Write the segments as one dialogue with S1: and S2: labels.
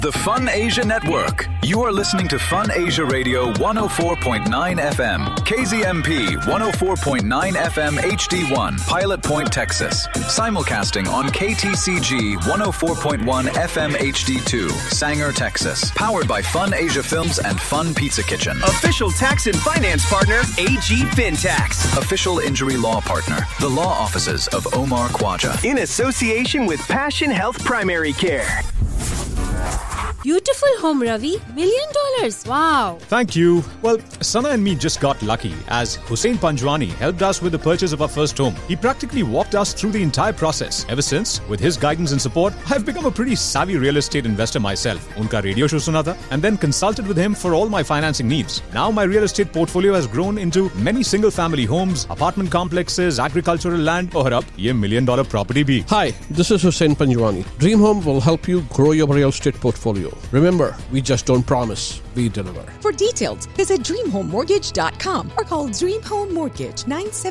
S1: The Fun Asia Network. You are listening to Fun Asia Radio 104.9 FM, KZMP 104.9 FM HD1, Pilot Point, Texas. Simulcasting on KTCG 104.1 FM HD2, Sanger, Texas. Powered by Fun Asia Films and Fun Pizza Kitchen.
S2: Official tax and finance partner, AG FinTax.
S1: Official injury law partner, the law offices of Omar Khwaja.
S2: In association with Passion Health Primary Care.
S3: Beautiful home, Ravi. $1 million. Wow.
S4: Thank you. Well, Sana and me just got lucky as Hussein Panjwani helped us with the purchase of our first home. He practically walked us through the entire process. Ever since, with his guidance and support, I've become a pretty savvy real estate investor myself. Unka radio show suna tha, and then consulted with him for all my financing needs. Now my real estate portfolio has grown into many single-family homes, apartment complexes, agricultural land, और अब ये $1 million property भी.
S5: Hi, this is Hussein Panjwani. Dream Home will help you grow your real estate portfolio. Remember, we just don't promise, we deliver.
S6: For details, visit DreamHomeMortgage.com or call Dream Home Mortgage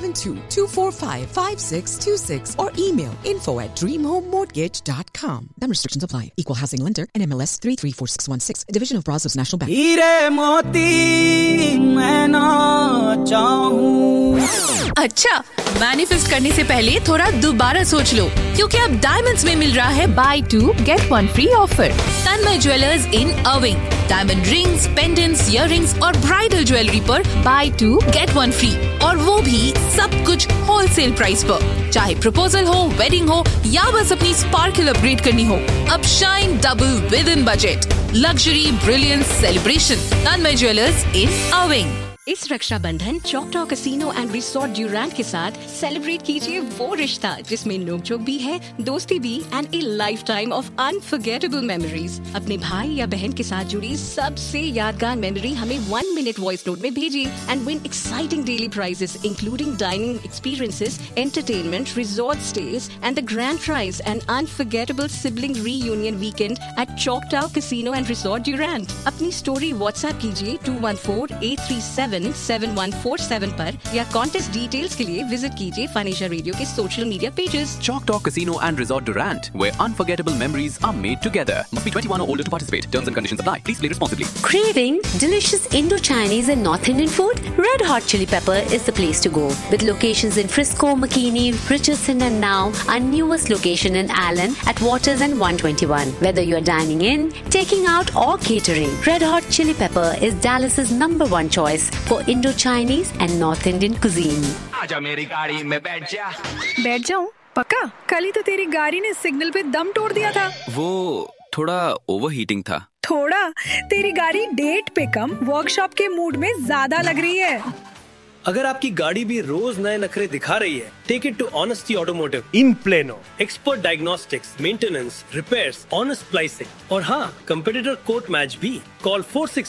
S6: 972-245-5626 or email info@DreamHomeMortgage.com. Some restrictions apply. Equal housing lender, NMLS 334616, a division of Brazos National Bank.
S7: अच्छा, manifest करने से पहले थोड़ा दोबारा सोच लो, क्योंकि अब diamonds में मिल रहा है बाय 2 गेट 1 फ्री ऑफर। तन्मय ज्वेलर्स इन अर्विंग, डायमंड रिंग्स, पेंडेंट्स, इयररिंग्स और ब्राइडल ज्वेलरी पर बाय 2 गेट 1 फ्री, और वो भी सब कुछ होलसेल प्राइस पर। चाहे प्रपोजल हो, वेडिंग हो या बस अपनी स्पार्कल अपग्रेड करनी हो, अब shine double with in budget. Luxury, brilliance, celebration. Tanmay jewellers इन अर्विंग।
S8: इस रक्षाबंधन चौकटा कैसीनो एंड रिसोर्ट ड्यूरैंट के साथ सेलिब्रेट कीजिए वो रिश्ता जिसमें नोकझोंक भी है, दोस्ती भी and A life time of unforgettable memories. अपने भाई या बहन के साथ जुड़ी सबसे यादगार मेमोरी हमें 1 मिनट वॉइस नोट में भेजिए and win exciting daily prices including dining experiences, entertainment, resort stage and the grand prize and unforgettable sibling reunion weekend at चौकटा casino and resort ड्यूरैंट। अपनी स्टोरी व्हाट्सएप कीजिए 214-837-7147 पर या कॉन्टेस्ट डिटेल्स के लिए visit कीजिए fun Asia radio के social media pages.
S9: Choctaw Casino and Resort Durant, where unforgettable memories are made together. Must be 21 or older to participate. Terms and conditions apply. Please play responsibly.
S10: Craving delicious Indo-Chinese and North Indian food? Red Hot Chili Pepper is the place to go. With locations in Frisco, McKinney, Richardson and now our newest location in Allen at Waters and 121. Whether you are dining in, taking out or catering, Red Hot Chili Pepper is Dallas's #1 choice for Indo-Chinese and North Indian cuisine.
S2: आजा मेरी गाड़ी में बैठ जा।
S11: बैठ जाऊं? पक्का? कल ही तो तेरी गाड़ी ने सिग्नल पे दम तोड़ दिया था।
S9: वो थोड़ा ओवरहीटिंग था।
S11: थोड़ा? तेरी गाड़ी डेट पे कम वर्कशॉप के मूड में ज्यादा लग रही है।
S12: अगर आपकी गाड़ी भी रोज नए नखरे दिखा रही है, take it to honesty automotive in plano. Expert diagnostics, maintenance, repairs, honest pricing और हाँ, कंपेटिटर कोट मैच भी। कॉल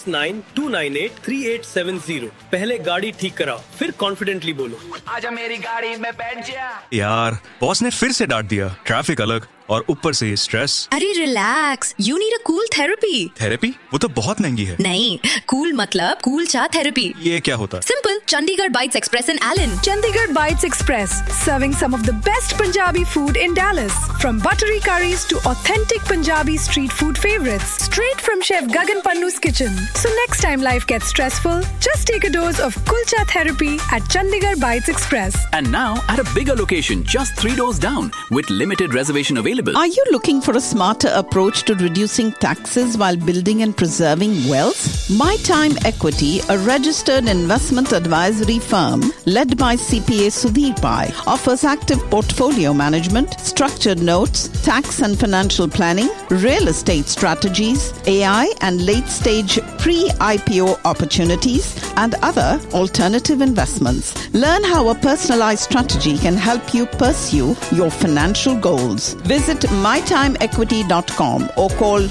S12: 469-298-3870। पहले गाड़ी ठीक कराओ, फिर कॉन्फिडेंटली बोलो, आजा मेरी गाड़ी में बैठ जा।
S13: यार, बॉस ने फिर से डांट दिया। ट्रैफिक अलग और ऊपर से स्ट्रेस।
S8: अरे relax, you need a cool therapy.
S13: Therapy? वो तो बहुत महंगी है।
S8: नहीं, कूल मतलब कूल चा थेरेपी।
S13: ये क्या होता है?
S8: Simple, Chandigarh bytes express in Elon.
S11: Chandigarh Bites Express, serving some of the best Punjabi food in Dallas. From buttery curries to authentic Punjabi street food favorites. Straight from Chef Gagan Pannu's kitchen. So next time life gets stressful, just take a dose of Kulcha therapy at Chandigarh Bites Express.
S9: And now at a bigger location, just 3 doors down, with limited reservation available.
S14: Are you looking for a smarter approach to reducing taxes while building and preserving wealth? My Time Equity, a registered investment advisory firm led by CPA Sudhir Pai, offers active portfolio management, structured notes, tax and financial planning, real estate strategies, AI and late-stage pre-IPO opportunities, and other alternative investments. Learn how a personalized strategy can help you pursue your financial goals. Visit mytimeequity.com or call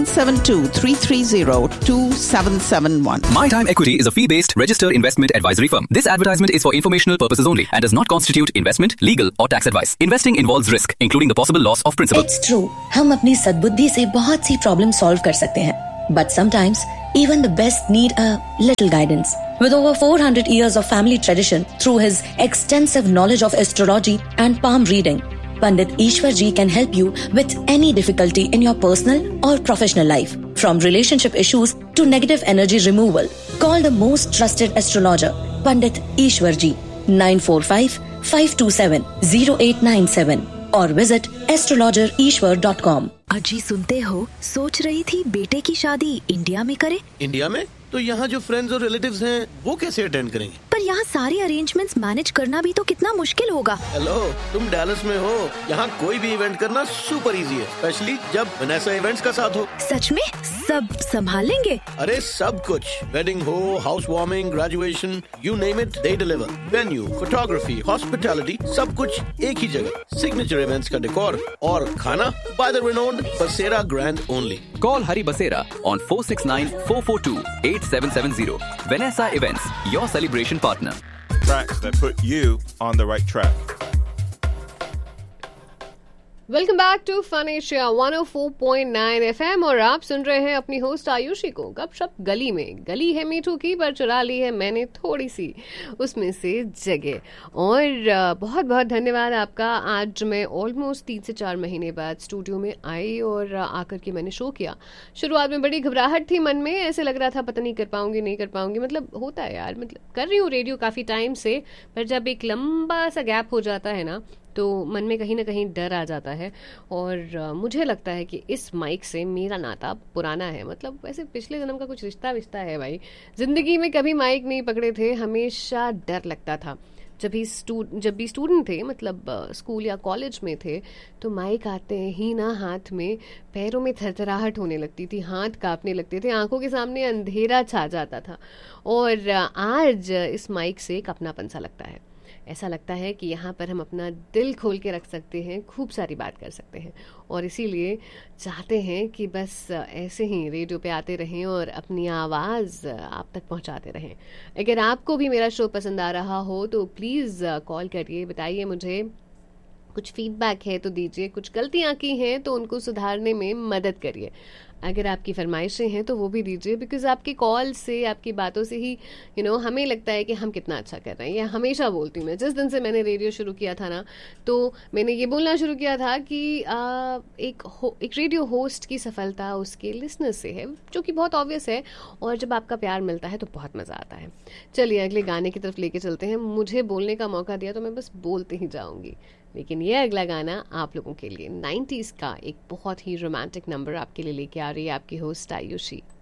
S14: 972-330-2771.
S9: My Time Equity is a fee-based registered investment advisory firm. This advertisement is for informational purposes only and does not constitute investment, legal or tax advice. Investing involves risk, including the possible loss of principal.
S15: It's true. हम अपनी सद्बुद्धि से बहुत सी problem solve कर सकते हैं. But sometimes, even the best need a little guidance. With over 400 years of family tradition through his extensive knowledge of astrology and palm reading, Pandit Ishwar Ji can help you with any difficulty in your personal or professional life, from relationship issues to negative energy removal. Call the most trusted astrologer, Pandit Ishwar Ji, 945-527-0897 or visit astrologerishwar.com.
S16: अजी सुनते हो, सोच रही थी बेटे की शादी India में करे।
S17: इंडिया में? तो यहाँ जो फ्रेंड्स और रिलेटिव्स हैं वो कैसे अटेंड करेंगे?
S16: पर यहाँ सारे अरेंजमेंट्स मैनेज करना भी तो कितना मुश्किल होगा।
S17: हेलो, तुम डैलस में हो, यहाँ कोई भी इवेंट करना सुपर इजी है, स्पेशली जब वनेसा इवेंट्स का साथ हो।
S16: सच में? सब संभाल लेंगे?
S17: अरे सब कुछ, वेडिंग हो, house warming, graduation, you name it, they deliver. Venue, photography, hospitality, सब कुछ एक ही जगह। सिग्नेचर इवेंट्स का डेकोर और खाना बाय द रिनोन्ड बसेरा grand only.
S9: Call Hari Basera on 469-442-8770. Vanessa Events, your celebration partner.
S18: Tracks that put you on the right track.
S19: Welcome back to fun Asia 104.9 FM और आप सुन रहे हैं अपनी host Ayushi को गपशप गली में। गली है मीठू की पर चुरा ली है मैंने थोड़ी सी उसमें से जगह। और बहुत बहुत धन्यवाद आपका। आज मैं ऑलमोस्ट 3 से 4 महीने बाद स्टूडियो में आई और आकर के मैंने शो किया। शुरुआत में बड़ी घबराहट थी मन में, ऐसे लग रहा था पता नहीं कर पाऊंगी नहीं कर पाऊंगी। मतलब होता है यार, मतलब कर रही हूँ रेडियो काफ़ी टाइम से, पर जब एक लंबा सा गैप हो जाता है ना तो मन में कहीं ना कहीं डर आ जाता है। और मुझे लगता है कि इस माइक से मेरा नाता पुराना है। मतलब वैसे पिछले जन्म का कुछ रिश्ता विश्ता है भाई। ज़िंदगी में कभी माइक नहीं पकड़े थे, हमेशा डर लगता था। जब भी स्टूडेंट थे, मतलब स्कूल या कॉलेज में थे, तो माइक आते ही ना हाथ में पैरों में थरथराहट होने लगती थी, हाथ कांपने लगते थे, आंखों के सामने अंधेरा छा जाता था। और आज इस माइक से एक अपनापन सा लगता है। ऐसा लगता है कि यहाँ पर हम अपना दिल खोल के रख सकते हैं, खूब सारी बात कर सकते हैं। और इसीलिए चाहते हैं कि बस ऐसे ही रेडियो पे आते रहें और अपनी आवाज़ आप तक पहुँचाते रहें। अगर आपको भी मेरा शो पसंद आ रहा हो तो प्लीज़ कॉल करिए, बताइए मुझे। कुछ फीडबैक है तो दीजिए, कुछ गलतियाँ की हैं तो उनको सुधारने में मदद करिए। अगर आपकी फरमाइशें हैं तो वो भी दीजिए, बिकॉज़ आपकी कॉल से, आपकी बातों से ही हमें लगता है कि हम कितना अच्छा कर रहे हैं। ये हमेशा बोलती हूँ मैं, जिस दिन से मैंने रेडियो शुरू किया था ना, तो मैंने ये बोलना शुरू किया था कि एक रेडियो होस्ट की सफलता उसके लिसनर से है, जो कि बहुत ऑब्वियस है। और जब आपका प्यार मिलता है तो बहुत मज़ा आता है। चलिए अगले गाने की तरफ लेके चलते हैं। मुझे बोलने का मौका दिया तो मैं बस बोलते ही जाऊँगी, लेकिन ये अगला गाना आप लोगों के लिए 90s का एक बहुत ही रोमांटिक नंबर आपके लिए लेके आ रही है आपकी होस्ट आयुषी।